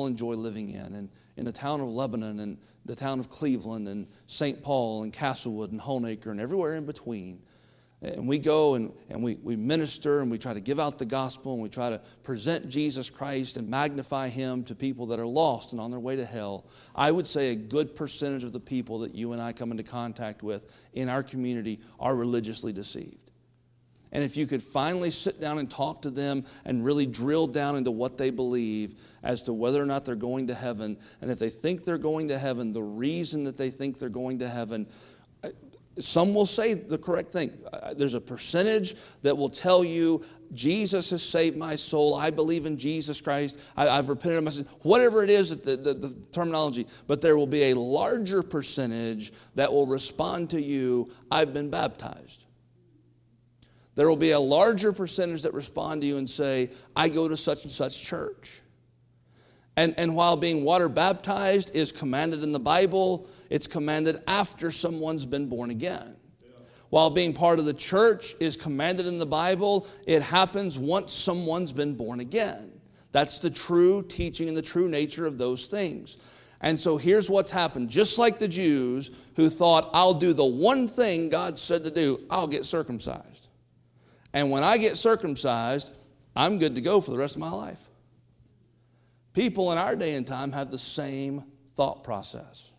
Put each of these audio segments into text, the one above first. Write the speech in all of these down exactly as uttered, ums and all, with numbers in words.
all enjoy living in, and in the town of Lebanon and the town of Cleveland and Saint Paul and Castlewood and Honaker and everywhere in between. And we go and, and we, we minister and we try to give out the gospel and we try to present Jesus Christ and magnify Him to people that are lost and on their way to hell. I would say a good percentage of the people that you and I come into contact with in our community are religiously deceived. And if you could finally sit down and talk to them and really drill down into what they believe as to whether or not they're going to heaven, and if they think they're going to heaven, the reason that they think they're going to heaven, some will say the correct thing. There's a percentage that will tell you, Jesus has saved my soul. I believe in Jesus Christ. I, I've repented of my sin. Whatever it is, the, the, the terminology. But there will be a larger percentage that will respond to you, I've been baptized. There will be a larger percentage that respond to you and say, I go to such and such church. And, and while being water baptized is commanded in the Bible, it's commanded after someone's been born again. Yeah. While being part of the church is commanded in the Bible, it happens once someone's been born again. That's the true teaching and the true nature of those things. And so here's what's happened. Just like the Jews who thought, I'll do the one thing God said to do, I'll get circumcised. And when I get circumcised, I'm good to go for the rest of my life. People in our day and time have the same thought process.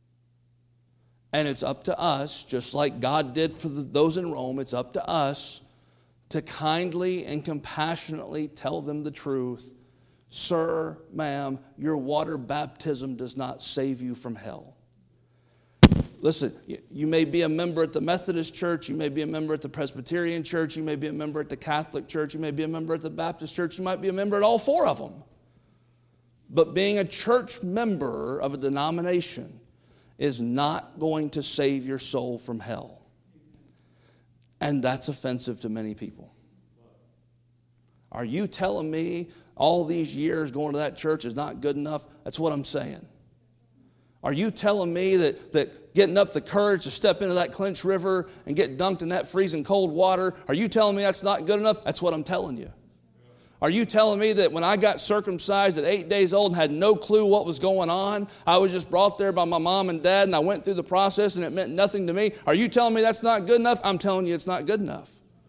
And it's up to us, just like God did for the, those in Rome, it's up to us to kindly and compassionately tell them the truth. Sir, ma'am, your water baptism does not save you from hell. Listen, you may be a member at the Methodist church, you may be a member at the Presbyterian church, you may be a member at the Catholic church, you may be a member at the Baptist church, you might be a member at all four of them. But being a church member of a denomination is not going to save your soul from hell. And that's offensive to many people. Are you telling me all these years going to that church is not good enough? That's what I'm saying. Are you telling me that, that getting up the courage to step into that Clinch River and get dunked in that freezing cold water, are you telling me that's not good enough? That's what I'm telling you. Are you telling me that when I got circumcised at eight days old and had no clue what was going on, I was just brought there by my mom and dad and I went through the process and it meant nothing to me? Are you telling me that's not good enough? I'm telling you it's not good enough.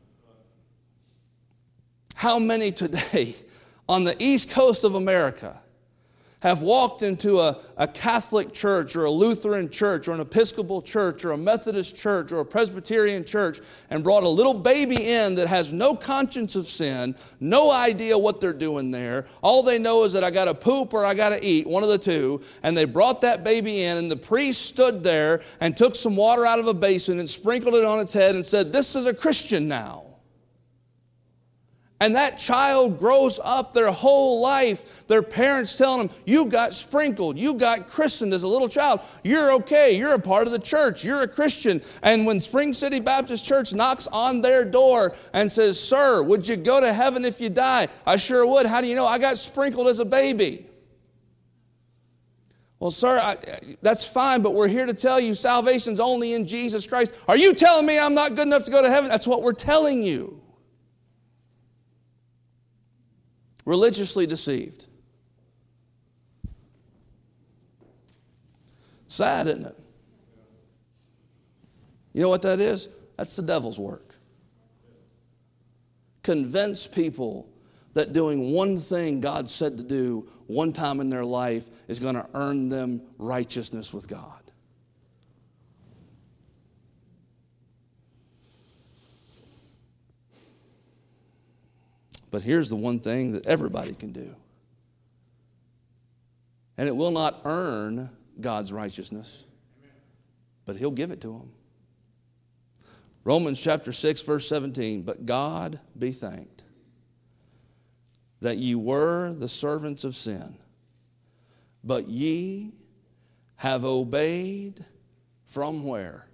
How many today on the east coast of America have walked into a, a Catholic church or a Lutheran church or an Episcopal church or a Methodist church or a Presbyterian church and brought a little baby in that has no conscience of sin, no idea what they're doing there. All they know is that I got to poop or I got to eat, one of the two, and they brought that baby in and the priest stood there and took some water out of a basin and sprinkled it on its head and said, this is a Christian now. And that child grows up their whole life, their parents telling them, you got sprinkled, you got christened as a little child. You're okay, you're a part of the church, you're a Christian. And when Spring City Baptist Church knocks on their door and says, sir, would you go to heaven if you die? I sure would. How do you know? I got sprinkled as a baby. Well, sir, I, that's fine, but we're here to tell you salvation's only in Jesus Christ. Are you telling me I'm not good enough to go to heaven? That's what we're telling you. Religiously deceived. Sad, isn't it? You know what that is? That's the devil's work. Convince people that doing one thing God said to do one time in their life is going to earn them righteousness with God. But here's the one thing that everybody can do. And it will not earn God's righteousness, but He'll give it to them. Romans chapter six, verse seventeen, but God be thanked that ye were the servants of sin, but ye have obeyed from where?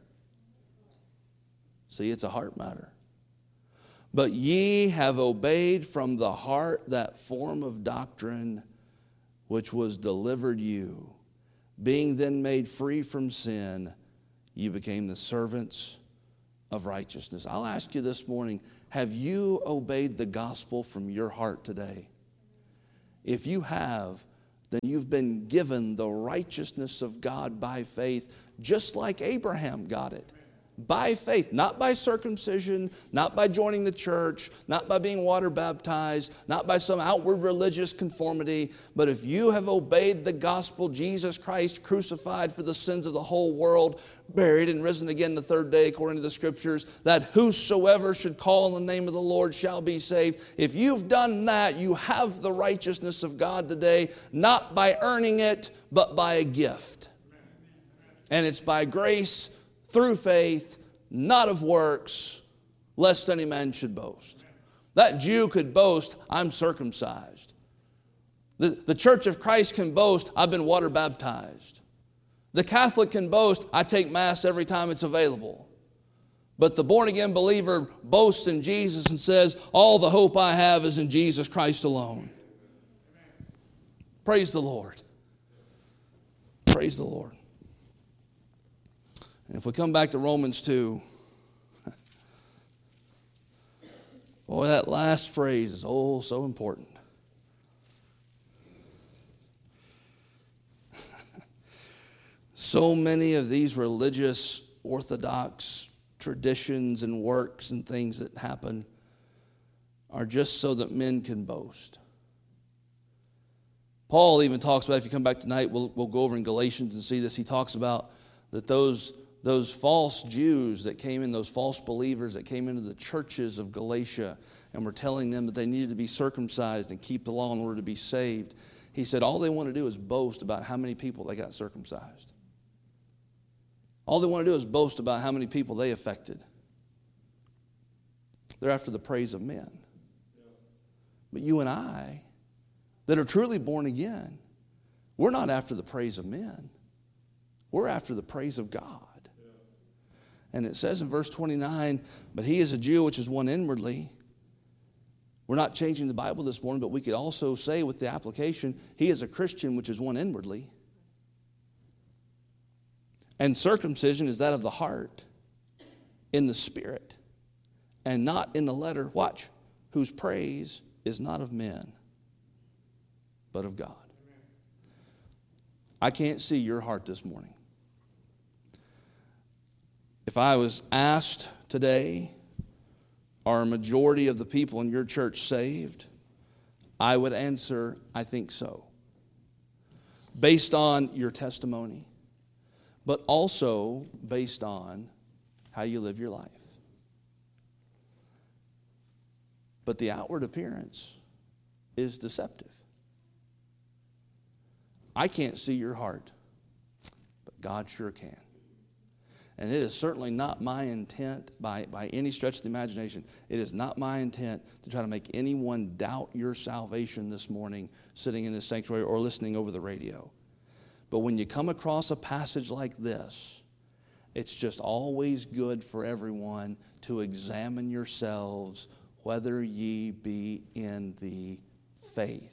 See, it's a heart matter. But ye have obeyed from the heart that form of doctrine which was delivered you. Being then made free from sin, you became the servants of righteousness. I'll ask you this morning, have you obeyed the gospel from your heart today? If you have, then you've been given the righteousness of God by faith, just like Abraham got it. By faith, not by circumcision, not by joining the church, not by being water baptized, not by some outward religious conformity, but if you have obeyed the gospel, Jesus Christ crucified for the sins of the whole world, buried and risen again the third day according to the scriptures, that whosoever should call on the name of the Lord shall be saved. If you've done that, you have the righteousness of God today, not by earning it, but by a gift. And it's by grace, through faith, not of works, lest any man should boast. That Jew could boast, I'm circumcised. The, the Church of Christ can boast, I've been water baptized. The Catholic can boast, I take Mass every time it's available. But the born-again believer boasts in Jesus and says, all the hope I have is in Jesus Christ alone. Praise the Lord. Praise the Lord. And if we come back to Romans two, boy, that last phrase is oh so important. So many of these religious, orthodox traditions and works and things that happen are just so that men can boast. Paul even talks about, if you come back tonight, we'll, we'll go over in Galatians and see this. He talks about that those Those false Jews that came in, those false believers that came into the churches of Galatia and were telling them that they needed to be circumcised and keep the law in order to be saved. He said all they want to do is boast about how many people they got circumcised. All they want to do is boast about how many people they affected. They're after the praise of men. But you and I, that are truly born again, we're not after the praise of men. We're after the praise of God. And it says in verse twenty-nine, but he is a Jew which is one inwardly. We're not changing the Bible this morning, but we could also say with the application, he is a Christian which is one inwardly. And circumcision is that of the heart, in the spirit, and not in the letter, watch, whose praise is not of men, but of God. I can't see your heart this morning. If I was asked today, are a majority of the people in your church saved? I would answer, I think so. Based on your testimony, but also based on how you live your life. But the outward appearance is deceptive. I can't see your heart, but God sure can. And it is certainly not my intent, by, by any stretch of the imagination, it is not my intent to try to make anyone doubt your salvation this morning sitting in this sanctuary or listening over the radio. But when you come across a passage like this, it's just always good for everyone to examine yourselves whether ye be in the faith.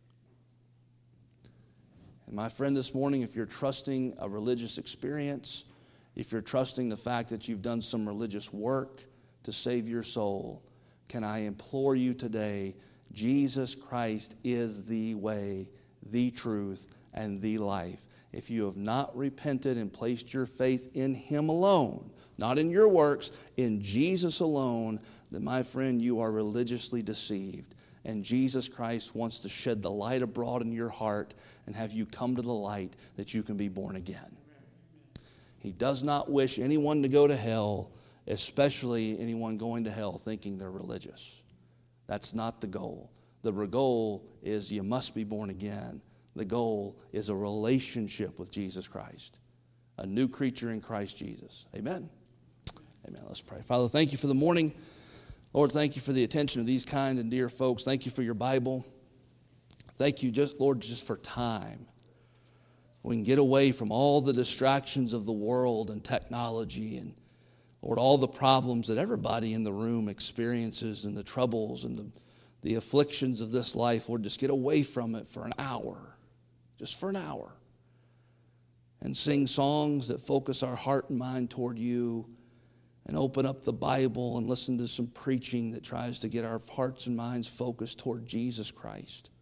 And my friend, this morning, if you're trusting a religious experience, if you're trusting the fact that you've done some religious work to save your soul, can I implore you today, Jesus Christ is the way, the truth, and the life. If you have not repented and placed your faith in Him alone, not in your works, in Jesus alone, then my friend, you are religiously deceived. And Jesus Christ wants to shed the light abroad in your heart and have you come to the light that you can be born again. He does not wish anyone to go to hell, especially anyone going to hell thinking they're religious. That's not the goal. The goal is you must be born again. The goal is a relationship with Jesus Christ, a new creature in Christ Jesus. Amen? Amen. Let's pray. Father, thank you for the morning. Lord, thank you for the attention of these kind and dear folks. Thank you for your Bible. Thank you, just Lord, just for time. We can get away from all the distractions of the world and technology and, Lord, all the problems that everybody in the room experiences and the troubles and the, the afflictions of this life. Lord, just get away from it for an hour, just for an hour, and sing songs that focus our heart and mind toward you, and open up the Bible and listen to some preaching that tries to get our hearts and minds focused toward Jesus Christ.